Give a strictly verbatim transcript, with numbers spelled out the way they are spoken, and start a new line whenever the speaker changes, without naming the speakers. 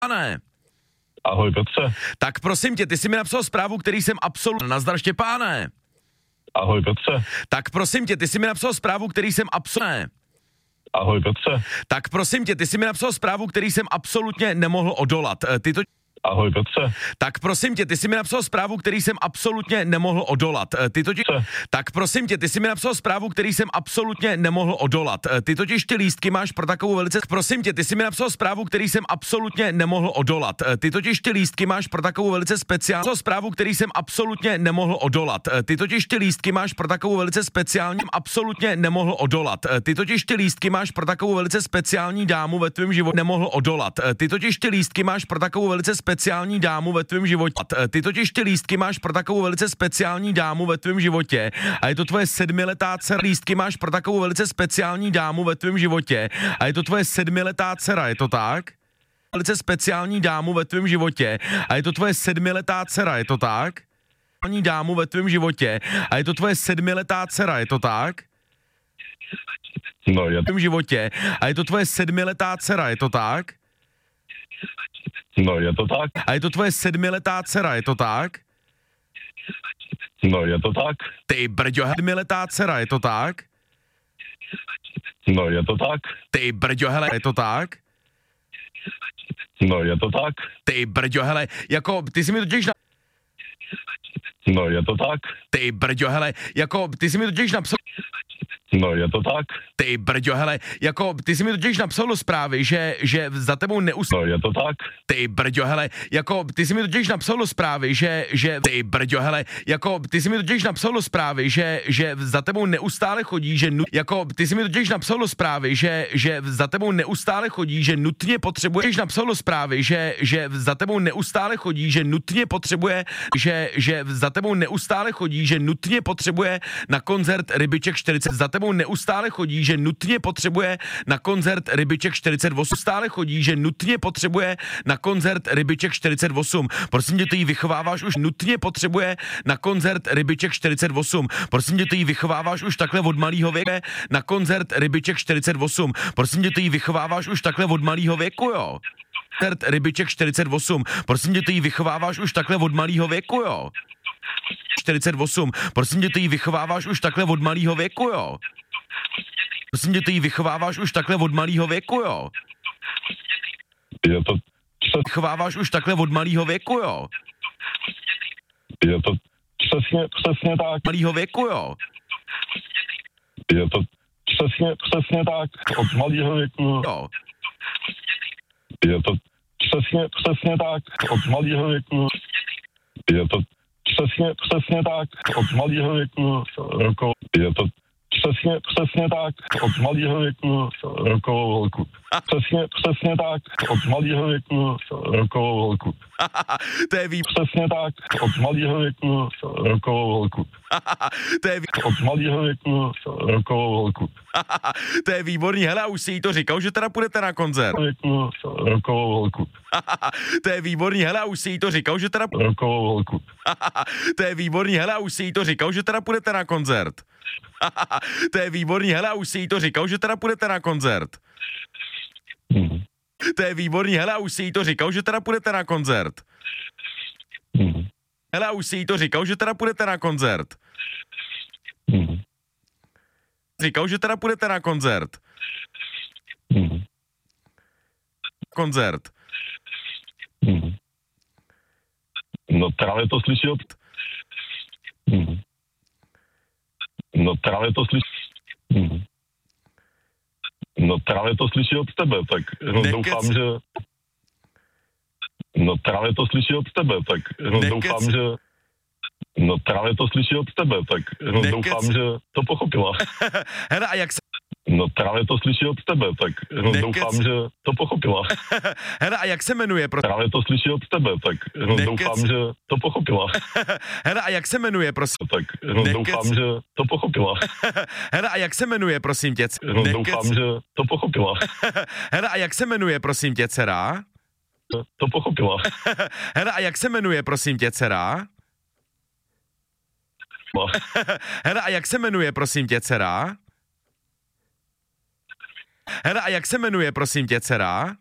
Pane.
Ahoj Petře.
Tak prosím tě, ty jsi mi napsal zprávu, který jsem absolutně... Nazdar Štěpáne.
Ahoj Petře.
Tak prosím tě, ty jsi mi napsal zprávu, který jsem absolutně...
Ahoj Petře.
Tak prosím tě, ty jsi mi napsal zprávu, který jsem absolutně nemohl odolat. Ty to...
Ahoj Petře.
Tak prosím tě, ty jsi mi napsal zprávu, který jsem absolutně nemohl odolat. Ty totiž... Tak prosím tě, ty jsi mi napsal zprávu, který jsem absolutně nemohl odolat. Ty totiž ty lístky máš pro takovou velice... Prosím tě, ty jsi mi napsal zprávu, který jsem absolutně nemohl odolat. Ty totiž ty lístky máš pro takovou velice speciální zprávu, který jsem absolutně nemohl odolat. Ty totiž ty lístky máš pro takovou velice speciální... Absolutně nemohl odolat. Ty totiž ty lístky máš pro takovou velice speciální dámu ve tvém životě nemohl odolat. Ty totiž ty lístky máš pro takovou velice speciální dámu ve tvém životě. Ty totiž ty lístky máš pro takovou velice speciální dámu ve tvém životě a je to tvoje sedmiletá dcera. Lístky máš pro takovou velice speciální dámu ve tvém životě a je to tvoje sedmiletá dcera, je to tak? Velice speciální dámu ve tvém životě a je to tvoje sedmiletá dcera, je to tak? Speciální dámu ve tvém životě a je to tvoje sedmiletá dcera, je to tak?
No je
V tvém životě a je to tvoje sedmiletá dcera, je to tak?
No je to tak.
A je to tvoje sedmiletá dcera, je to tak?
No je to tak.
Ty brďo, sedmiletá dcera, je to tak?
No je to tak.
Ty brďo, hele, je to tak?
No je to tak.
Ty brďo, hele, jako, ty si mi totiž na...
No je to tak.
Ty brďo, hele, jako, ty si mi totiž napsal...
No je to tak.
Ty brďo, hele, jako, ty si mi totiž napsal do zprávy, že, že za tebou neustále...
No je to tak.
Ty brďo, hele, jako, ty si mi totiž napsal do zprávy, že, že, ty brďo, hele, jako, ty si mi totiž napsal do zprávy, že, že za tebou neustále chodí, že, nu, jako, ty si mi totiž napsal do zprávy, že, že za tebou neustále chodí, že nutně potřebuješ, napsal do zprávy, že, že za tebou neustále chodí, že nutně potřebuje, že, že za tebou neustále chodí, že nutně potřebuje na koncert Rybiček čtyřicet, za tebou neustále chodí, že nutně potřebuje na koncert Rybiček čtyřicet osm, stále chodí, že nutně potřebuje na koncert Rybiček čtyřicet osm. Prosím tě, ty jí vychováváš už nutně potřebuje na koncert Rybiček čtyřicet osm. Prosím tě, ty jí vychováváš už takhle od malýho věku na koncert Rybiček čtyřicet osm. Prosím tě, ty jí vychováváš už takhle od malýho věku, jo. Koncert Rybiček čtyřicet osm. Prosím tě, ty jí vychováváš už takhle od malýho věku, jo. čtyřicet osm. Prosím tě, ty jí vychováváš už takhle od malýho věku, jo. Prosím tě, ty jí vychováváš už takhle od malýho věku, jo.
Je to
Vychováváš už takhle od malýho věku, jo.
Je to přesně, přesně tak.
Malýho věku, jo.
Je to přesně, přesně tak. Od malého věku.
Jo.
Je to přesně, přesně tak. Od malého věku. Je to přesně, přesně tak. Od malého věku rokou. Je to přesně, přesně tak. Od malého věku rokovou holku. Přesně, přesně tak. Od malého věku rokovou holku.
To je vý...
Přesně tak. Od malého věku rokovou holku.
To je vý...
Od malého věku rokovou holku.
To je výborný, hele, a už si jí to říkal, že teda půjdete na koncert.
Věku rokovou holku.
To je výborný, hele, a už si jí to říkal, že teda...
Rokovou holku.
To je výborný, hele, a už si jí to říkal, že teda půjdete na koncert. To je výborný, hele, a už si jí to říkal, že teda půjdete na koncert.
Mm.
To je výborný, hele, a už si jí to říkal, že teda půjdete na koncert.
Mm.
Hele, a už si jí to říkal, že teda půjdete na koncert.
Mm.
Říkal, že teda půjdete na koncert.
Mm.
Koncert.
Mm. No právě to slyší od... Mm. No právě to slyší... Mm. No právě to slyší od tebe, tak no, doufám, že... No právě to slyší od tebe, tak no, doufám, že... No právě to slyší od tebe, tak no, doufám, že to pochopila.
Hele, a jak se...
No právě to slyší od tebe, tak no, doufám, že to pochopila.
Hele, a jak se jmenuje? Pro...
Právě to slyší od tebe, tak no, doufám, že to pochopila.
Hele, a jak se jmenuje, prosím?
Tak no, doufám, že to pochopila.
Hele, a jak se jmenuje, prosím tě?
No, doufám, že to pochopila.
Hele, a jak se jmenuje, prosím tě, dcera?
To pochopila.
Hele, a jak se jmenuje, prosím tě, dcera? Hele, a jak se jmenuje, prosím tě, dcera? Hele, a jak se jmenuje, prosím tě, dcera?